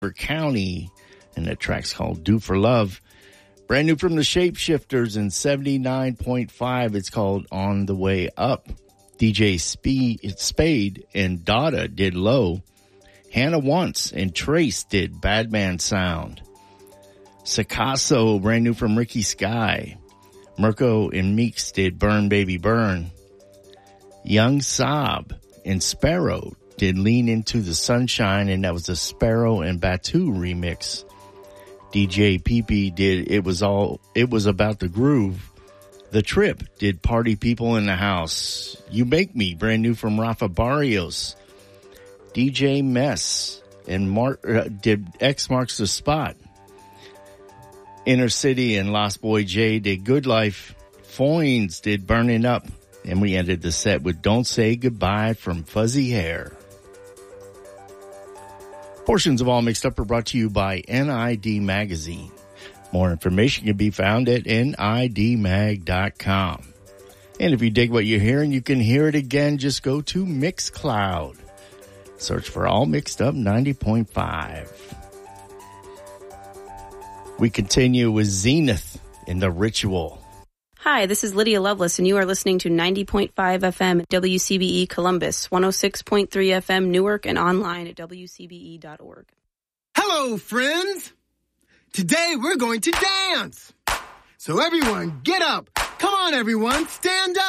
County, and the track's called Do for Love. Brand new from the Shapeshifters in 79.5. It's called On the Way Up. DJ Spade and Dada did Low. Hannah Once and Trace did Badman Sound. Sakasso, brand new from Ricky Sky. Mirko and Meeks did Burn Baby Burn. Young Saab and Sparrow did Lean Into the Sunshine, and that was the Sparrow and Batu remix. DJ PP did It Was About the Groove. The Trip did Party People in the House. You Make Me, brand new from Rafa Barrios. DJ Mess and did X Marks the Spot. Inner City and Lost Boy J did Good Life. Foynes did Burning Up. And we ended the set with Don't Say Goodbye from Fuzzy Hair. Portions of All Mixed Up are brought to you by NID Magazine. More information can be found at nidmag.com. And if you dig what you're hearing, you can hear it again. Just go to Mixcloud. Search for All Mixed Up 90.5. We continue with Zenith in The Ritual. Hi, this is Lydia Lovelace, and you are listening to 90.5 FM WCBE Columbus, 106.3 FM Newark, and online at wcbe.org. Hello, friends! Today we're going to dance! So everyone, get up! Come on, everyone, stand up!